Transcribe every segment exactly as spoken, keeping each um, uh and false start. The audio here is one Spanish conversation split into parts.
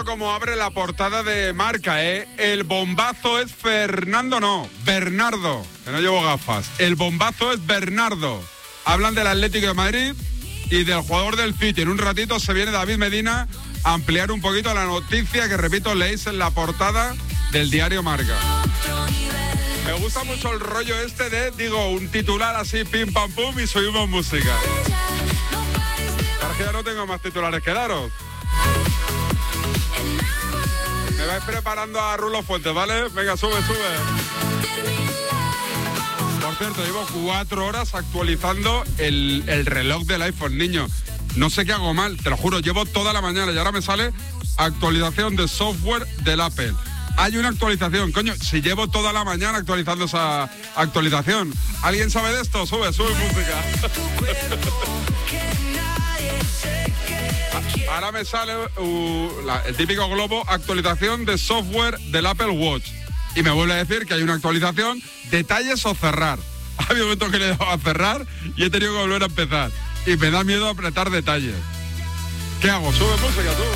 Como abre la portada de Marca, ¿eh? El bombazo es Fernando, no, Bernardo, que no llevo gafas. El bombazo es Bernardo. Hablan del Atlético de Madrid y del jugador del City. En un ratito se viene David Medina a ampliar un poquito la noticia que, repito, leéis en la portada del diario Marca. Me gusta mucho el rollo este de, digo, un titular así, pim, pam, pum, y subimos música. Ya no tengo más titulares que daros. Me vais preparando a Rulo Fuentes, ¿vale? Venga, sube, sube. Por cierto, llevo cuatro horas actualizando el, el reloj del iPhone, niño. No sé qué hago mal, te lo juro, llevo toda la mañana y ahora me sale actualización de software del Apple. Hay una actualización, coño, si llevo toda la mañana actualizando esa actualización. ¿Alguien sabe de esto? Sube, sube música. Ahora me sale uh, la, el típico globo, actualización de software del Apple Watch. Y me vuelve a decir que hay una actualización, detalles o cerrar. Hay un momento que le he dado a cerrar y he tenido que volver a empezar. Y me da miedo apretar detalles. ¿Qué hago? Sube música, tú.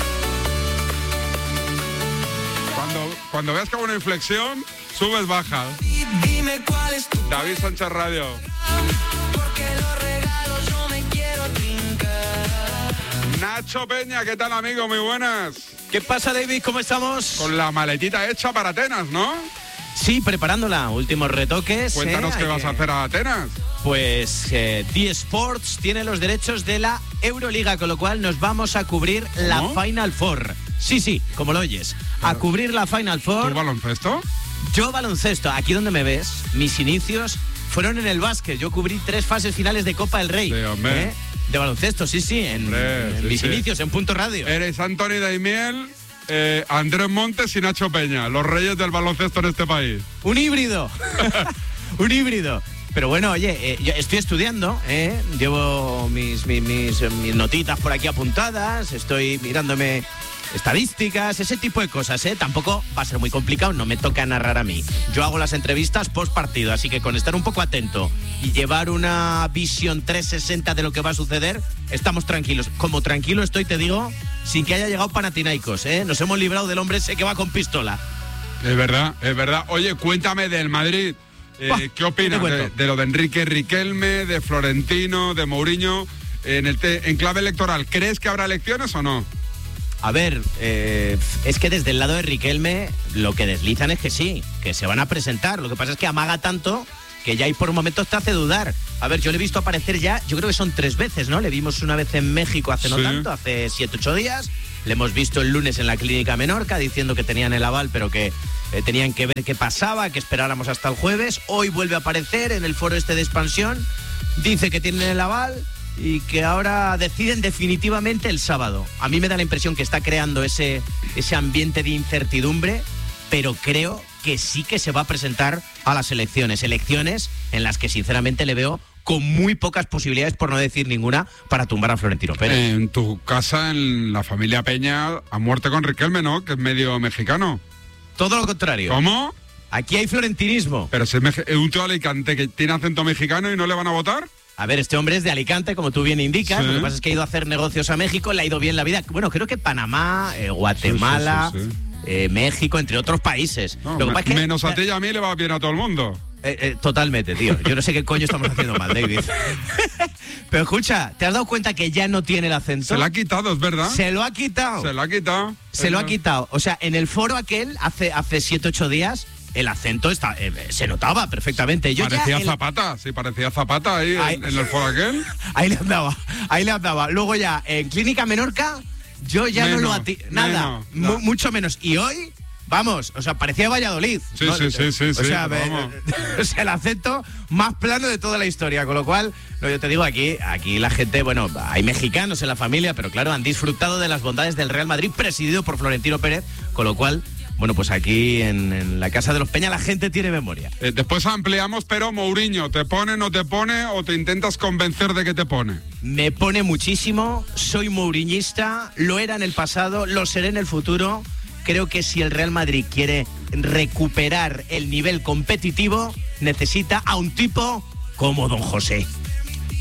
Cuando, cuando veas que hago una inflexión, subes, bajas. David Sánchez Radio. Nacho Peña, ¿qué tal, amigo? Muy buenas. ¿Qué pasa, David? ¿Cómo estamos? Con la maletita hecha para Atenas, ¿no? Sí, preparándola. Últimos retoques. Cuéntanos ¿eh? qué vas que... a hacer a Atenas. Pues eh, D-Sports tiene los derechos de la Euroliga, con lo cual nos vamos a cubrir ¿Cómo? la Final Four. Sí, sí, como lo oyes. A cubrir la Final Four. ¿Tú baloncesto? Yo baloncesto. Aquí donde me ves, mis inicios fueron en el básquet. Yo cubrí tres fases finales de Copa del Rey. Sí, hombre. ¿eh? De baloncesto, sí, sí, en, Hombre, en sí, mis sí. inicios, en Punto Radio. Eres Anthony Daimiel, eh, Andrés Montes y Nacho Peña, los reyes del baloncesto en este país. Un híbrido. Un híbrido. Pero bueno, oye, eh, yo estoy estudiando, ¿eh? Llevo mis, mis, mis, mis notitas por aquí apuntadas, estoy mirándome estadísticas, ese tipo de cosas, ¿eh? Tampoco va a ser muy complicado, no me toca narrar a mí. Yo hago las entrevistas post partido, así que con estar un poco atento y llevar una visión trescientos sesenta de lo que va a suceder, estamos tranquilos. Como tranquilo estoy, te digo, sin que haya llegado Panathinaikos, ¿eh? Nos hemos librado del hombre ese que va con pistola. Es verdad, es verdad. Oye, cuéntame del Madrid. Eh, Bah, ¿Qué opinas ¿qué te de, cuento? de lo de Enrique Riquelme, de Florentino, de Mourinho en, el te, en clave electoral? ¿Crees que habrá elecciones o no? A ver, eh, es que desde el lado de Riquelme lo que deslizan es que sí, que se van a presentar. Lo que pasa es que amaga tanto que ya ahí por momentos te hace dudar. A ver, yo le he visto aparecer ya, yo creo que son tres veces, ¿no? Le vimos una vez en México hace no Sí. tanto, hace siete, ocho días. Le hemos visto el lunes en la Clínica Menorca diciendo que tenían el aval, pero que eh, tenían que ver qué pasaba, que esperáramos hasta el jueves. Hoy vuelve a aparecer en el foro este de expansión. Dice que tienen el aval y que ahora deciden definitivamente el sábado. A mí me da la impresión que está creando ese, ese ambiente de incertidumbre, pero creo que sí que se va a presentar a las elecciones. Elecciones en las que sinceramente le veo con muy pocas posibilidades, por no decir ninguna, para tumbar a Florentino Pérez. En tu casa, en la familia Peña, a muerte con Riquelme, ¿no? Que es medio mexicano. Todo lo contrario. ¿Cómo? Aquí hay florentinismo. Pero si es mex- es un tío de Alicante que tiene acento mexicano y no le van a votar. A ver, este hombre es de Alicante, como tú bien indicas. Sí. Lo que pasa es que ha ido a hacer negocios a México, le ha ido bien la vida. Bueno, creo que Panamá, eh, Guatemala, Sí, sí, sí, sí. Eh, México, entre otros países. No, Lo que me- pasa es que- menos a ti y a mí le va bien a todo el mundo. Eh, eh, totalmente, tío. Yo no sé qué coño estamos haciendo mal, David. Pero escucha, ¿te has dado cuenta que ya no tiene el acento? Se lo ha quitado, es verdad. Se lo ha quitado. Se lo ha quitado. Se lo ha Eso. quitado. O sea, en el foro aquel, hace, hace siete, ocho días, el acento está, eh, se notaba perfectamente. Yo ya Parecía el- Zapata, sí, parecía Zapata ahí Ay. en, en el foro aquel. Ahí le andaba, ahí le andaba. Luego ya, en Clínica Menorca, yo ya Menos, no lo ati... Nada, menos, mu- no. mucho menos. Y hoy, vamos, o sea, parecía Valladolid. Sí, sí, sí, sí, O sí, sea, me- vamos. o sea, el acento más plano de toda la historia. Con lo cual, no, yo te digo, aquí, aquí la gente, bueno, hay mexicanos en la familia, pero claro, han disfrutado de las bondades del Real Madrid, presidido por Florentino Pérez, con lo cual... Bueno, pues aquí en, en la Casa de los Peña la gente tiene memoria. Eh, después ampliamos, pero Mourinho, ¿te pone, no te pone o te intentas convencer de que te pone? Me pone muchísimo, soy mouriñista, lo era en el pasado, lo seré en el futuro. Creo que si el Real Madrid quiere recuperar el nivel competitivo, necesita a un tipo como Don José.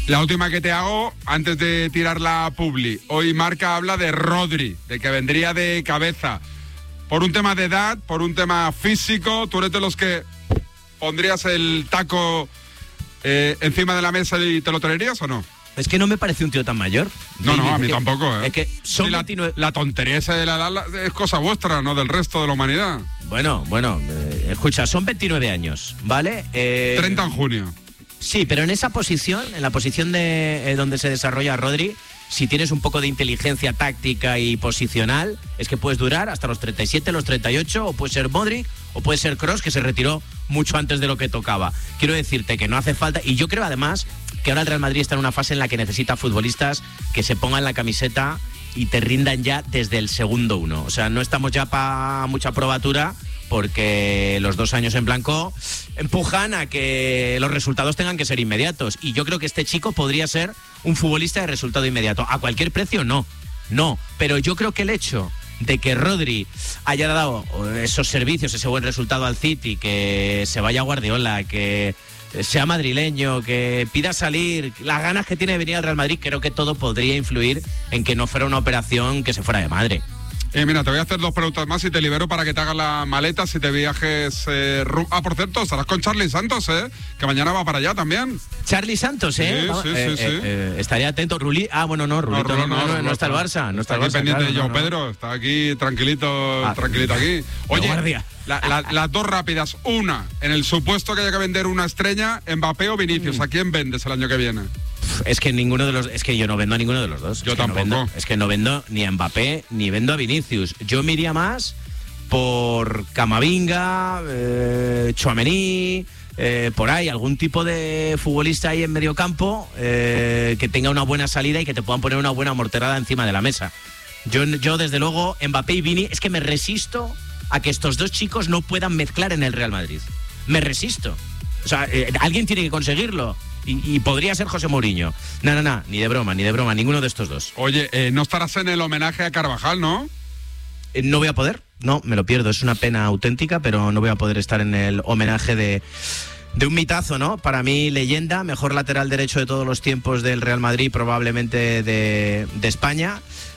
La última que te hago, antes de tirar la publi. Hoy Marca habla de Rodri, de que vendría de cabeza. Por un tema de edad, por un tema físico, ¿tú eres de los que pondrías el taco eh, encima de la mesa y te lo traerías o no? Es que no me parece un tío tan mayor. No, no, a mí que, tampoco, ¿eh? Es que son sí, la, veintinueve... la tontería esa de la edad es cosa vuestra, no del resto de la humanidad. Bueno, bueno, eh, escucha, son veintinueve años, ¿vale? Eh, treinta en junio. Sí, pero en esa posición, en la posición de eh, donde se desarrolla Rodri, si tienes un poco de inteligencia táctica y posicional, es que puedes durar hasta los treinta y siete, los treinta y ocho, o puede ser Modric, o puede ser Kroos, que se retiró mucho antes de lo que tocaba. Quiero decirte que no hace falta, y yo creo además que ahora el Real Madrid está en una fase en la que necesita futbolistas que se pongan la camiseta y te rindan ya desde el segundo uno. O sea, no estamos ya para mucha probatura, porque los dos años en blanco empujan a que los resultados tengan que ser inmediatos. Y yo creo que este chico podría ser un futbolista de resultado inmediato. ¿A cualquier precio? No, no. Pero yo creo que el hecho de que Rodri haya dado esos servicios, ese buen resultado al City, que se vaya a Guardiola, que sea madrileño, que pida salir, las ganas que tiene de venir al Real Madrid, creo que todo podría influir en que no fuera una operación que se fuera de madre. Eh, mira, te voy a hacer dos preguntas más y te libero para que te hagas la maleta si te viajes... Eh, ru- ah, por cierto, estarás con Charlie Santos, ¿eh? Que mañana va para allá también. Charlie Santos, ¿eh? Sí, Vamos, sí, eh, sí, sí. eh, eh, estaría atento. Ruli, ah, bueno, no, Rulito no, no, no, no, no está el Barça. No está, está el aquí Barça, pendiente claro, de Joao no, no. Pedro, está aquí tranquilito, Ah, tranquilito aquí. Oye, guardia. La, la, las dos rápidas. Una, en el supuesto que haya que vender una estrella, Mbappé o Vinicius, ¿a quién vendes el año que viene? Es que ninguno de los, es que yo no vendo a ninguno de los dos. Yo es que tampoco. No vendo, es que no vendo ni a Mbappé ni vendo a Vinicius. Yo me iría más por Camavinga, eh, Tchouaméni, eh, por ahí algún tipo de futbolista ahí en medio campo eh, que tenga una buena salida y que te puedan poner una buena morterada encima de la mesa. Yo, yo desde luego, Mbappé y Vini, es que me resisto a que estos dos chicos no puedan mezclar en el Real Madrid. Me resisto. O sea, eh, alguien tiene que conseguirlo. Y, y podría ser José Mourinho. No, no, no, ni de broma, ni de broma, ninguno de estos dos. Oye, eh, no estarás en el homenaje a Carvajal, ¿no? Eh, no voy a poder, no, me lo pierdo. Es una pena auténtica, pero no voy a poder estar en el homenaje de, de un mitazo, ¿no? Para mí, leyenda, mejor lateral derecho de todos los tiempos del Real Madrid, probablemente de, de España.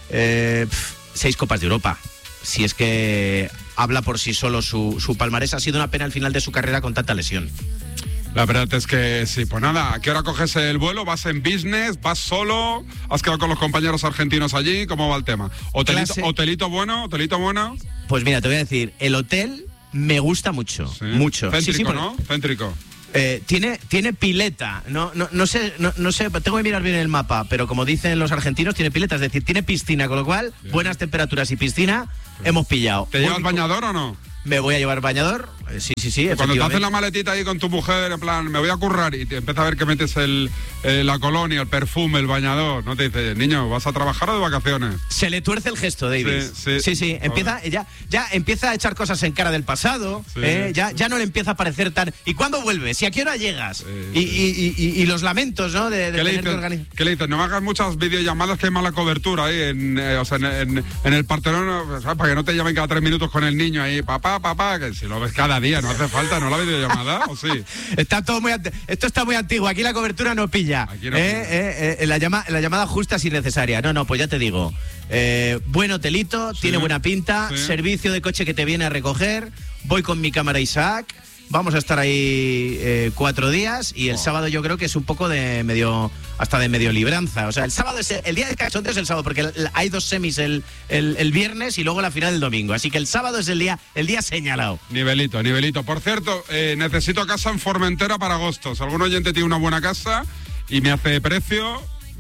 Eh, pf, seis Copas de Europa. Si es que habla por sí solo su, su palmarés. Ha sido una pena al final de su carrera con tanta lesión. La verdad es que sí, pues nada, ¿a qué hora coges el vuelo? ¿Vas en business? ¿Vas solo? ¿Has quedado con los compañeros argentinos allí? ¿Cómo va el tema? ¿Hotelito, Clase. hotelito bueno? ¿Hotelito bueno? Pues mira, te voy a decir, el hotel me gusta mucho, Sí. mucho. Céntrico, Sí, sí, porque- ¿no? Céntrico. Eh, tiene, tiene pileta, no, no, no sé, no, no sé, tengo que mirar bien el mapa, pero como dicen los argentinos, tiene pileta, es decir, tiene piscina, con lo cual, Bien. buenas temperaturas y piscina, hemos pillado. ¿Te llevas Uy, bañador o no? Me voy a llevar bañador, eh, sí, sí, sí, Cuando te haces efectivamente. la maletita ahí con tu mujer, en plan, me voy a currar, y te empieza a ver que metes el, eh, la colonia, el perfume, el bañador, no te dice, niño, ¿vas a trabajar o de vacaciones? Se le tuerce el gesto, David. Sí, sí. sí, sí, empieza, ya, ya empieza a echar cosas en cara del pasado, Sí. eh, ya, ya no le empieza a parecer tan... ¿Y cuándo vuelves? ¿Y a qué hora llegas? Sí, y, y, y, y- y los lamentos, ¿no? De, de ¿Qué le, tener que dices, organizar. ¿Qué le dices? No me hagas muchas videollamadas que hay mala cobertura ahí en, eh, o sea, en, en- en el Partenón, ¿sabes? Para que no te llamen cada tres minutos con el niño ahí, papá, papá, que si lo ves cada día, no hace falta, ¿no la videollamada? ¿O sí? Está todo muy ante- Esto está muy antiguo. Aquí la cobertura no pilla. Aquí no Eh, pilla. eh, eh, la, llama, la llamada justa si necesaria. No, no, pues ya te digo. Eh, buen hotelito, Sí, tiene buena pinta, sí. servicio de coche que te viene a recoger. Voy con mi cámara Isaac. Vamos a estar ahí eh, cuatro días y el Oh. sábado yo creo que es un poco de medio, hasta de medio libranza. O sea, el sábado es el, el día del cachondeo es el sábado porque el- hay dos semis el, el, el viernes y luego la final el domingo. Así que el sábado es el día, el día señalado. Nivelito, nivelito. Por cierto, eh, necesito casa en Formentera para agosto. Si algún oyente tiene una buena casa y me hace precio,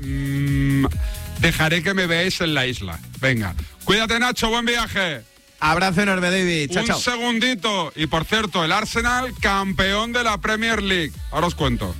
mmm, dejaré que me veáis en la isla. Venga, cuídate, Nacho, buen viaje. Abrazo enorme, David. Chao, Un chao. segundito. Y por cierto, el Arsenal campeón de la Premier League. Ahora os cuento.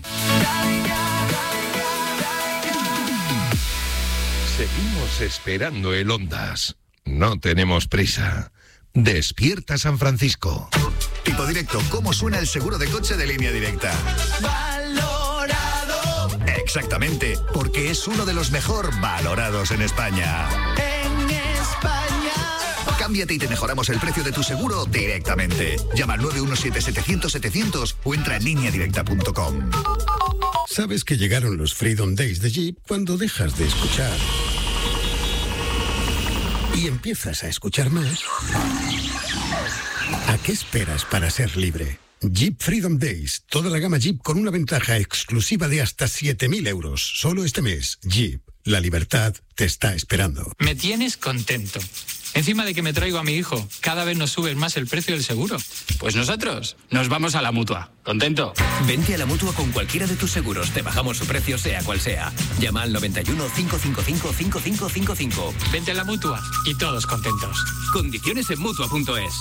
Seguimos esperando el Ondas. No tenemos prisa. Despierta San Francisco. Tipo Directo, ¿cómo suena el seguro de coche de Línea Directa? Valorado Exactamente, porque es uno de los mejor valorados en España. en España. Cámbiate y te mejoramos el precio de tu seguro directamente. Llama al nueve uno siete setecientos setecientos o entra en línea directa punto com. Sabes que llegaron los Freedom Days de Jeep cuando dejas de escuchar y empiezas a escuchar más. ¿A qué esperas para ser libre? Jeep Freedom Days. Toda la gama Jeep con una ventaja exclusiva de hasta siete mil euros. Solo este mes. Jeep. La libertad te está esperando. Me tienes contento. Encima de que me traigo a mi hijo, cada vez nos subes más el precio del seguro. Pues nosotros nos vamos a la Mutua. ¿Contento? Vente a la Mutua con cualquiera de tus seguros. Te bajamos su precio sea cual sea. Llama al noventa y uno, cinco cinco cinco, cinco cinco cinco cinco. Vente a la Mutua y todos contentos. Condiciones en Mutua punto es.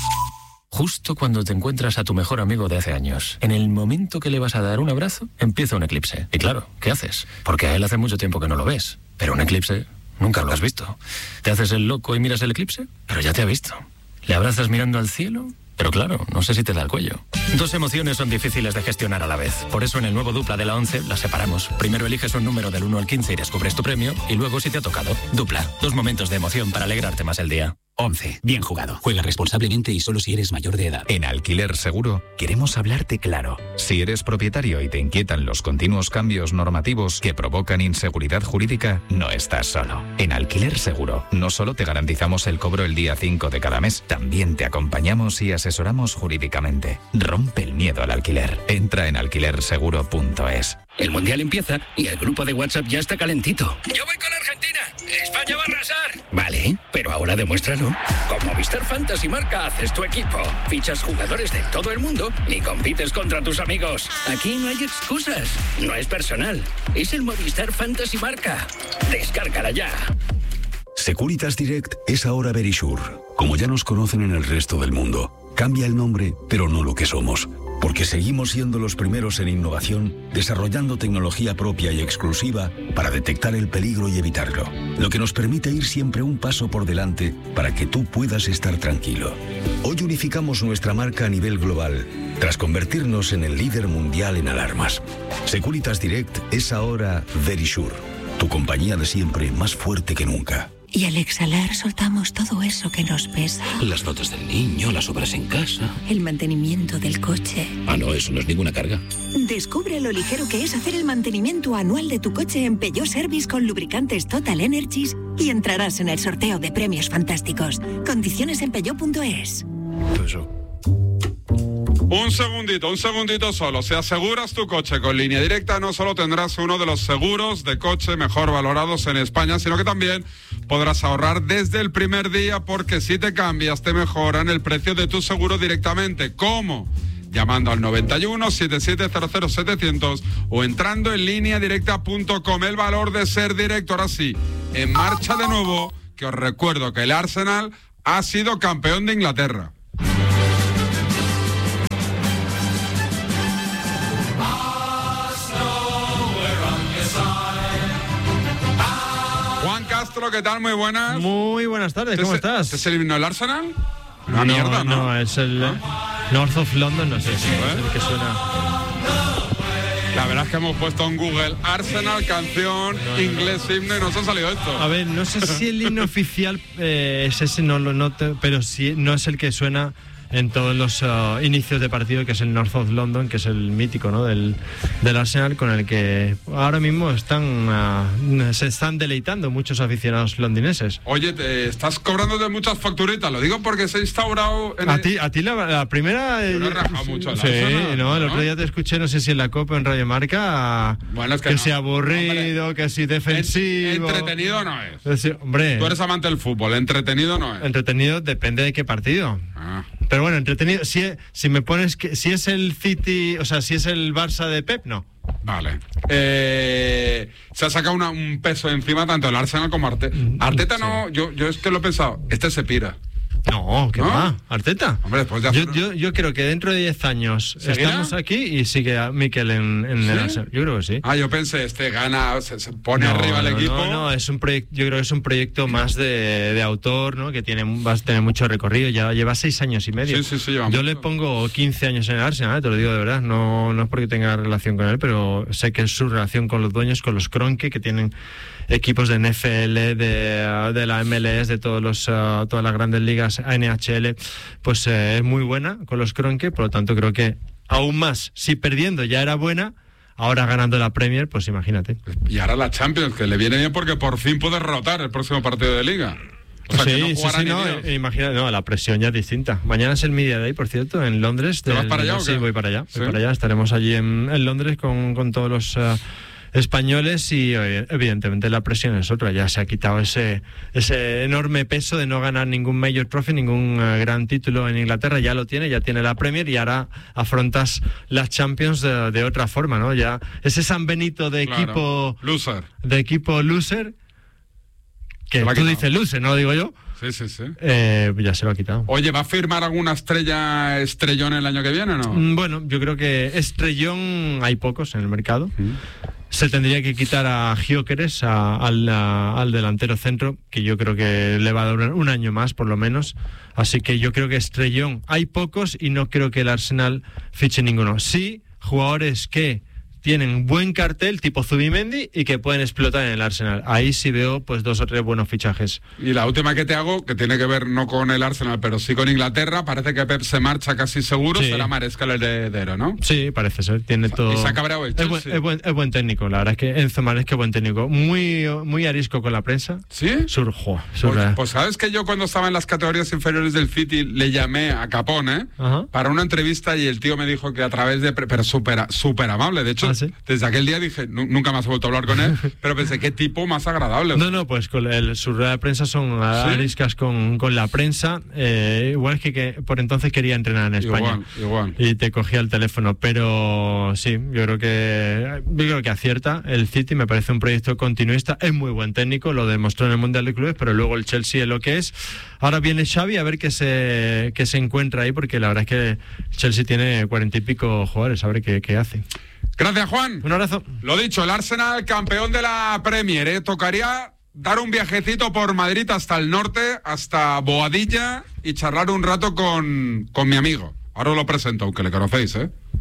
Justo cuando te encuentras a tu mejor amigo de hace años, en el momento que le vas a dar un abrazo, empieza un eclipse. Y claro, ¿qué haces? Porque a él hace mucho tiempo que no lo ves. Pero un eclipse nunca lo has visto. Te haces el loco y miras el eclipse, pero ya te ha visto. Le abrazas mirando al cielo, pero claro, no sé si te da el cuello. Dos emociones son difíciles de gestionar a la vez. Por eso en el nuevo Dupla de la once las separamos. Primero eliges un número del uno al quince y descubres tu premio, y luego si te ha tocado. Dupla. Dos momentos de emoción para alegrarte más el día. once. Bien jugado. Juega responsablemente y solo si eres mayor de edad. En Alquiler Seguro queremos hablarte claro. Si eres propietario y te inquietan los continuos cambios normativos que provocan inseguridad jurídica, no estás solo. En Alquiler Seguro no solo te garantizamos el cobro el día cinco de cada mes, también te acompañamos y asesoramos jurídicamente. Rompe el miedo al alquiler. Entra en alquiler seguro punto es. El Mundial empieza y el grupo de WhatsApp ya está calentito. ¡Yo voy con Argentina! ¡España va a arrasar! Vale, pero ahora demuéstralo. Con Movistar Fantasy Marca haces tu equipo. Fichas jugadores de todo el mundo y compites contra tus amigos. Aquí no hay excusas. No es personal. Es el Movistar Fantasy Marca. Descárgala ya. Securitas Direct es ahora Verisure. Como ya nos conocen en el resto del mundo. Cambia el nombre, pero no lo que somos. Porque seguimos siendo los primeros en innovación, desarrollando tecnología propia y exclusiva para detectar el peligro y evitarlo. Lo que nos permite ir siempre un paso por delante para que tú puedas estar tranquilo. Hoy unificamos nuestra marca a nivel global, tras convertirnos en el líder mundial en alarmas. Securitas Direct es ahora Verisure, tu compañía de siempre más fuerte que nunca. Y al exhalar soltamos todo eso que nos pesa. Las notas del niño, las obras en casa. El mantenimiento del coche. Ah, no, eso no es ninguna carga. Descubre lo ligero que es hacer el mantenimiento anual de tu coche en Peugeot Service con lubricantes Total Energies y entrarás en el sorteo de premios fantásticos. Condiciones en peugeot punto es. Eso. Un segundito, un segundito solo. Si aseguras tu coche con Línea Directa, no solo tendrás uno de los seguros de coche mejor valorados en España, sino que también podrás ahorrar desde el primer día, porque si te cambias te mejoran el precio de tu seguro directamente. ¿Cómo? Llamando al noventa y uno, setenta y siete, cero cero, setecientos o entrando en línea directa punto com. El valor de ser directo. Ahora sí, en marcha de nuevo, que os recuerdo que el Arsenal ha sido campeón de Inglaterra. Castro, ¿qué tal? Muy buenas. Muy buenas tardes, ¿cómo estás? ¿Este es el himno del Arsenal? Una no, mierda, ¿no? No, es el ¿no? North of London, no sé si es el que suena. La verdad es que hemos puesto en Google Arsenal, canción, no, no, inglés, no. himno, y nos ha salido esto. A ver, no sé si el himno oficial eh, es ese, no lo noto, pero sí no es el que suena en todos los uh, inicios de partido, que es el North of London, que es el mítico, ¿no? del, del Arsenal, con el que ahora mismo están uh, se están deleitando muchos aficionados londinenses. Oye, te estás cobrando de muchas facturitas, lo digo porque se ha instaurado en a el... ti a ti la, la primera yo no he rajado mucho sí, Arsenal, no, el ¿no? otro día te escuché, no sé si en la Copa o en Radio Marca, bueno, es que, que no. si aburrido, hombre, que si defensivo. Entretenido no es. es decir, hombre, tú eres amante del fútbol, entretenido no es. Entretenido depende de qué partido. Ah. Pero bueno, entretenido, si, si me pones que si es el City, o sea, si es el Barça de Pep, no. Vale. Eh, se ha sacado una, un peso encima tanto el Arsenal como Arteta. Arteta sí. no, yo, yo es que lo he pensado, este se pira. No, ¿qué ¿No? va? ¿Arteta? Hombre, después de hacer... yo, yo, yo creo que dentro de diez años ¿Seguirá? estamos aquí y sigue a Mikel en, en ¿Sí? el Arsenal. Yo creo que sí. Ah, yo pensé, este gana, se, se pone no, arriba no, el equipo. No, no, es un proyecto, yo creo que es un proyecto más de, de autor, ¿no? Que tiene, va a tener mucho recorrido, ya lleva seis años y medio. Sí, sí, sí, lleva yo mucho. le pongo quince años en el Arsenal, ¿eh? Te lo digo de verdad, no, no es porque tenga relación con él, pero sé que es su relación con los dueños, con los Kroenke, que tienen equipos de N F L, de, de la M L S, de todos los, uh, todas las grandes ligas, N H L, pues eh, es muy buena con los Kroenke, por lo tanto creo que aún más, si perdiendo ya era buena, ahora ganando la Premier, pues imagínate. Y ahora la Champions, que le viene bien porque por fin puede rotar el próximo partido de Liga. O sea, sí, que no sí, jugará sí, ni no, Dios. eh, imagina, no, la presión ya es distinta. Mañana es el Media Day, por cierto, en Londres. ¿Te vas del- para allá o Sí, qué? voy para allá, ¿Sí? voy para allá. Estaremos allí en, en Londres con, con todos los eh, españoles y eh, evidentemente la presión es otra. Ya se ha quitado ese, ese enorme peso de no ganar ningún Major Trophy, ningún eh, gran título en Inglaterra. Ya lo tiene, ya tiene la Premier y ahora afrontas las Champions de, de otra forma, ¿no? Ya ese San Benito de Claro. equipo... Loser. De equipo loser, que Se lo ha tú quitado. dices loser, no lo digo yo. Sí, sí, sí. Eh, ya se lo ha quitado. Oye, ¿va a firmar alguna estrella estrellón el año que viene o no? Mm, Bueno, yo creo que estrellón hay pocos en el mercado. Se tendría que quitar a Gyökeres, a- al, a- al delantero centro, que yo creo que le va a durar un año más, por lo menos. Así que yo creo que estrellón hay pocos y no creo que el Arsenal fiche ninguno. Sí, jugadores que tienen buen cartel, tipo Zubimendi, y que pueden explotar en el Arsenal. Ahí sí veo pues dos o tres buenos fichajes. Y la última que te hago, que tiene que ver no con el Arsenal, pero sí con Inglaterra, parece que Pep se marcha casi seguro, Sí. será Maresca el heredero, ¿no? Sí, parece ser. Tiene todo. Y se ha cabreado el es, buen, Chelsea. es, buen, es buen técnico, la verdad es que Enzo Maresca es buen técnico. Muy, muy arisco con la prensa. ¿Sí? Surjo. Pues, pues sabes que yo cuando estaba en las categorías inferiores del City le llamé a Capone Ajá. para una entrevista y el tío me dijo que a través de... pre- Pero súper súper amable. De hecho, ¿Ah, sí? desde aquel día dije, "Nu- nunca más he vuelto a hablar con él", pero pensé, qué tipo más agradable. No, no, pues con el, su rueda de prensa son ¿Sí? ariscas con, con la prensa. Eh, igual es que, que por entonces quería entrenar en España. Igual, igual. Y te cogía el teléfono, pero sí, yo creo que yo creo que acierta el City, me parece un proyecto continuista, es muy buen técnico, lo demostró en el Mundial de Clubes, pero luego el Chelsea es lo que es. Ahora viene Xavi a ver qué se qué se encuentra ahí, porque la verdad es que Chelsea tiene cuarenta y pico jugadores, a ver qué, qué hace. Gracias, Juan. Un abrazo. Lo dicho, el Arsenal campeón de la Premier, ¿eh? Tocaría dar un viajecito por Madrid hasta el norte, hasta Boadilla y charlar un rato con, con mi amigo. Ahora os lo presento, aunque le conocéis, ¿eh?